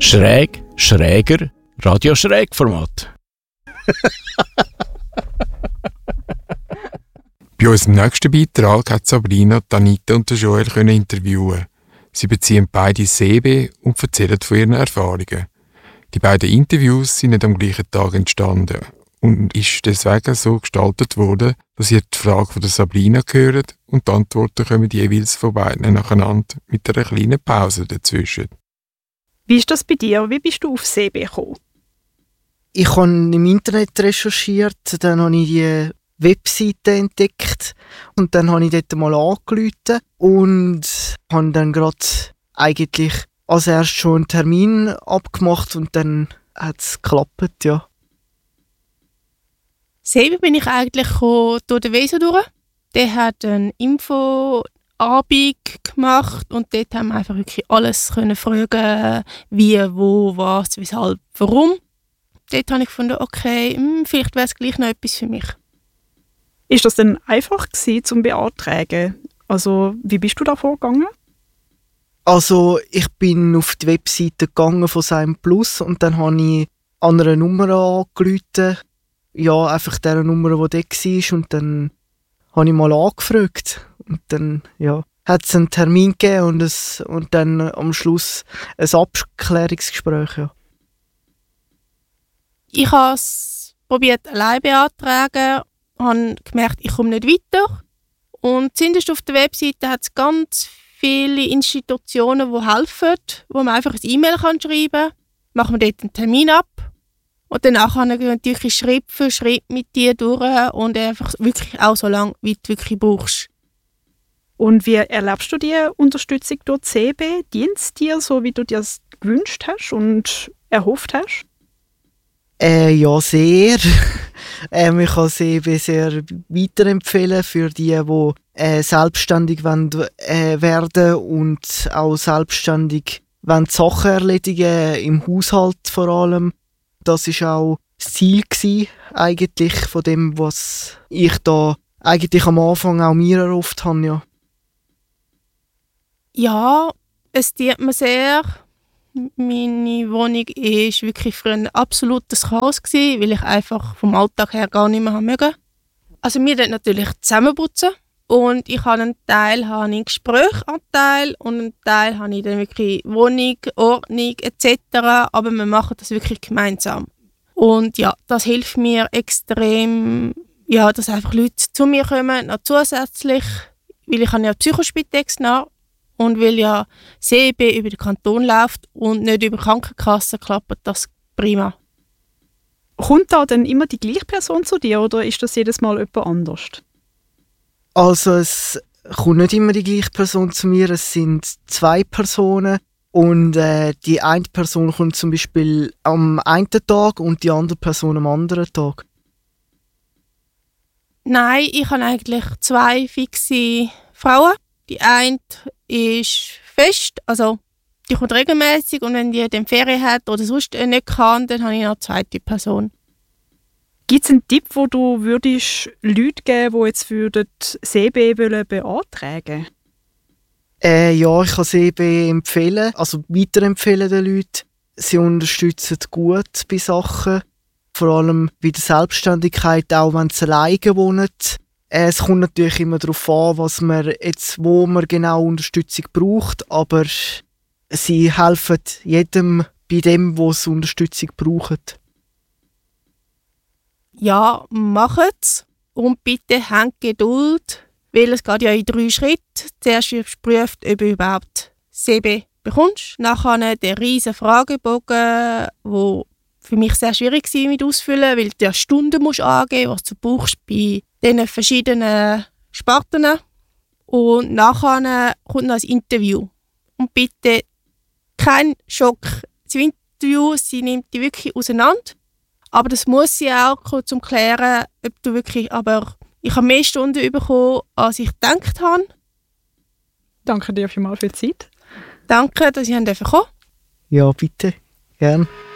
Schräg, schräger, Radio-Schräg-Format. Bei unserem nächsten Beitrag hat Sabrina, Anita und Joel interviewen. Sie beziehen beide CB und erzählen von ihren Erfahrungen. Die beiden Interviews sind nicht am gleichen Tag entstanden und ist deswegen so gestaltet worden, dass ihr die Frage von der Sabrina gehört und die Antworten kommen jeweils von beiden nacheinander mit einer kleinen Pause dazwischen. Wie ist das bei dir? Wie bist du auf CB gekommen? Ich habe im Internet recherchiert, dann habe ich die Webseite entdeckt und dann habe ich dort mal angerufen und habe dann gerade eigentlich als erstes schon einen Termin abgemacht und dann hat es geklappt, ja. Selber bin ich eigentlich durch den Weso durch. Der hat eine Infoabend gemacht und dort haben wir einfach wirklich alles können fragen, wie, wo, was, weshalb, warum. Dort habe ich gefunden, okay, vielleicht wäre es gleich noch etwas für mich. Ist das denn einfach gewesen, zum Beantragen? Also, wie bist du da vorgegangen? Also, ich bin auf die Webseite gegangen von Sein Plus und dann habe ich an einer Nummer angerufen. Ja, einfach der Nummer, die dort war. Und dann habe ich mal angefragt. Und dann, ja, hat es einen Termin gegeben und dann am Schluss ein Abklärungsgespräch, ja. Ich habe es probiert, allein beantragen. Habe gemerkt, ich komme nicht weiter. Und zuerst auf der Webseite hat es ganz viele Institutionen, die helfen, wo man einfach ein E-Mail schreiben kann. Machen wir dort einen Termin ab. Und danach kann ich natürlich Schritt für Schritt mit dir durch und einfach wirklich auch so lange, wie du wirklich brauchst. Und wie erlebst du die Unterstützung durch CB? Dient es dir so, wie du dir das gewünscht hast und erhofft hast? Ja, sehr. Ich kann CB sehr weiterempfehlen für die selbstständig werden und auch selbstständig Sachen erledigen, im Haushalt vor allem. Das war auch das Ziel eigentlich von dem, was ich da eigentlich am Anfang auch mir erhofft habe. Ja, ja, es dient mir sehr. Meine Wohnung war wirklich für ein absolutes Chaos, weil ich einfach vom Alltag her gar nicht mehr mögen. Also wir dort natürlich zusammenputzen und ich habe einen Teil einen Gesprächanteil und einen Teil habe ich dann wirklich Wohnung, Ordnung etc. Aber wir machen das wirklich gemeinsam. Und ja, das hilft mir extrem, ja, dass einfach Leute zu mir kommen, noch zusätzlich, weil ich habe ja Psychospitex noch. Und weil ja CB über den Kanton läuft und nicht über die Krankenkasse, klappt das prima. Kommt da dann immer die gleiche Person zu dir oder ist das jedes Mal jemand anders? Also es kommt nicht immer die gleiche Person zu mir, es sind 2 Personen. Und die eine Person kommt zum Beispiel am einen Tag und die andere Person am anderen Tag. Nein, ich habe eigentlich 2 fixe Frauen. Die eine ist fest, also die kommt regelmäßig und wenn die dann Ferien hat oder sonst nicht kann, dann habe ich noch eine zweite Person. Gibt es einen Tipp, wo du würdest Leute geben, die jetzt für das CB beantragen? Ja, ich kann CB empfehlen, also weiterempfehlen den Leuten. Sie unterstützen gut bei Sachen, vor allem bei der Selbstständigkeit, auch wenn sie alleine wohnen. Es kommt natürlich immer darauf an, wo man genau Unterstützung braucht, aber sie helfen jedem bei dem, wo es Unterstützung braucht. Ja, macht's und bitte habt Geduld, weil es geht ja in 3 Schritten. Zuerst wirst du geprüft, ob du überhaupt CB bekommst. Nachher den riesen Fragebogen, der für mich sehr schwierig war mit ausfüllen, weil du ja Stunden musst angeben, was du brauchst bei diesen verschiedenen Sparten. Und nachher kommt noch ein Interview. Und bitte kein Schock. Das Interview, sie nimmt dich wirklich auseinander. Aber das muss sie auch zum zu klären, ob du wirklich, aber ich habe mehr Stunden bekommen, als ich gedacht habe. Danke dir vielmals für die Zeit. Danke, dass ich kommen durfte. Ja, bitte. Gerne.